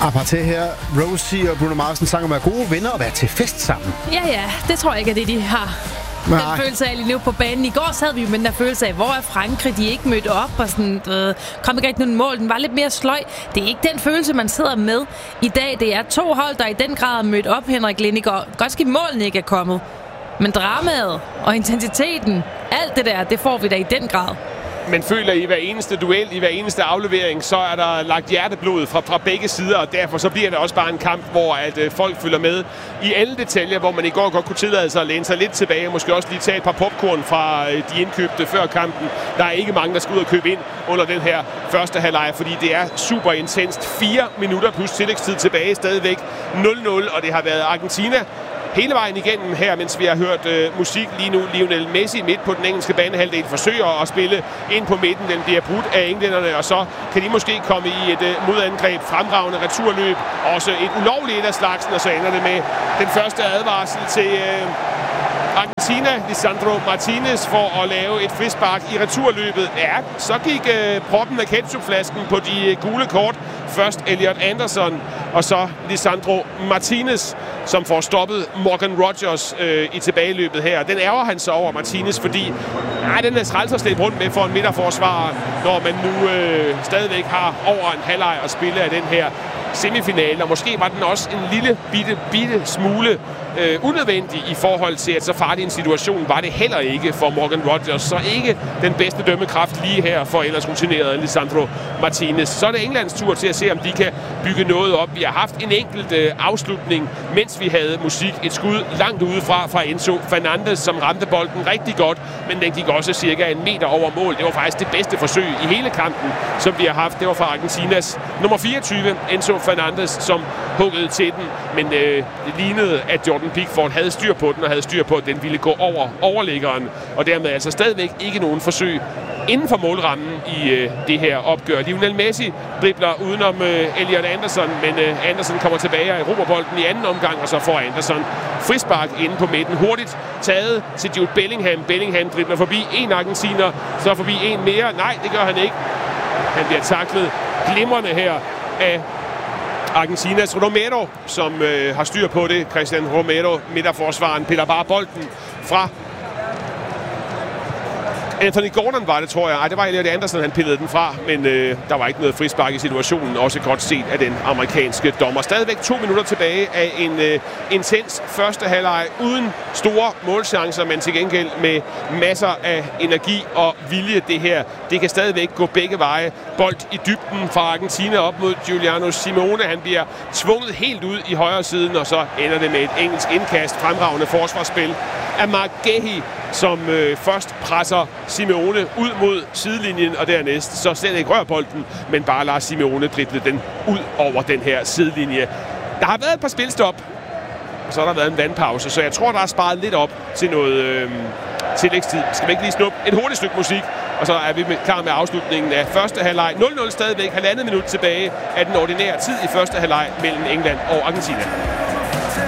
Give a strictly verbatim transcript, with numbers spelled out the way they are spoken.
Aparté her. Rosie og Bruno Mars sang om at være gode venner og være til fest sammen. Ja, ja. Det tror jeg ikke er det, de har. Nej. Den følelse af lige nu på banen. I går sad vi jo med den der følelse af, hvor er Frankrig? De er ikke mødt op og sådan, øh, kom ikke rigtig nogen mål. Den var lidt mere sløj. Det er ikke den følelse, man sidder med i dag. Det er to hold, der i den grad er mødt op, Henrik Lindegård. Godt ski målene ikke er kommet. Men dramaet og intensiteten, alt det der, det får vi da i den grad. Men føler I hver eneste duel, i hver eneste aflevering, så er der lagt hjerteblod fra, fra begge sider, og derfor så bliver det også bare en kamp, hvor at, øh, folk følger med i alle detaljer, hvor man i går godt kunne tillade sig at læne sig lidt tilbage, og måske også lige tage et par popcorn fra øh, de indkøbte før kampen. Der er ikke mange, der skal ud og købe ind under den her første halvleg, fordi det er super intenst. Fire minutter plus tillægstid tilbage, stadigvæk nul nul, og det har været Argentina hele vejen igennem her, mens vi har hørt øh, musik lige nu. Lionel Messi midt på den engelske banehalvdel forsøger at spille ind på midten. Den bliver brudt af englænderne, og så kan de måske komme i et øh, modangreb, fremragende returløb. Også et ulovligt et af slagsen, og så ender det med den første advarsel til øh, Argentina, Lisandro Martinez, for at lave et frispark i returløbet. Ja, så gik øh, proppen af ketchupflasken på de øh, gule kort. Først Elliot Anderson, og så Lisandro Martinez, som får stoppet Morgan Rogers øh, i tilbageløbet her. Den ærger han så over Martinez, fordi nej, den er træls at slæbe rundt med for en midterforsvarer, når man nu øh, stadigvæk har over en halvleg at spille af den her semifinale, og måske var den også en lille bitte, bitte smule øh, unødvendig i forhold til, at så farlig en situation var det heller ikke for Morgan Rogers. Så ikke den bedste dømmekraft lige her for ellers rutinerede Lisandro Martinez. Så er det Englands tur til at se, om de kan bygge noget op. Vi har haft en enkelt øh, afslutning, mens vi havde musik. Et skud langt udefra fra Enzo Fernandez, som ramte bolden rigtig godt, men den gik også cirka en meter over mål. Det var faktisk det bedste forsøg i hele kampen, som vi har haft. Det var fra Argentinas nummer fireogtyve, Enzo Fernandez, som huggede til den, men øh, det lignede, at Jordan Pickford havde styr på den, og havde styr på, at den ville gå over overliggeren, og dermed altså stadigvæk ikke nogen forsøg inden for målrammen i øh, det her opgør. Lionel Messi dribler udenom øh, Elliot Anderson, men øh, Anderson kommer tilbage og erobrer bolden i anden omgang, og så får Anderson frispark inde på midten. Hurtigt taget til Jude Bellingham. Bellingham dribler forbi en argentiner, så forbi en mere. Nej, det gør han ikke. Han bliver taklet glimrende her af Argentinas Romero, som øh, har styr på det. Christian Romero, midterforsvaren, piller bare bolden fra Anthony Gordon var det, tror jeg. Ej, det var Elliot Anderson, han pillede den fra, men øh, der var ikke noget frispark i situationen. Også godt set af den amerikanske dommer. Stadigvæk to minutter tilbage af en øh, intens første halvleg uden store målchancer, men til gengæld med masser af energi og vilje. Det her, det kan stadigvæk gå begge veje. Bold i dybden fra Argentina op mod Giuliano Simeone. Han bliver tvunget helt ud i højre siden, og så ender det med et engelsk indkast. Fremragende forsvarsspil af Mark Gehi, som øh, først presser Simeone ud mod sidelinjen, og dernæst så slet ikke rører bolden, men bare lader Simeone drible den ud over den her sidelinje. Der har været et par spilstop, og så har der været en vandpause, så jeg tror, der er sparet lidt op til noget øh, tillægstid. Skal vi ikke lige snuppe et hurtigt stykke musik, og så er vi klar med afslutningen af første halvleg. nul nul stadigvæk, halvandet minut tilbage af den ordinære tid i første halvleg mellem England og Argentina.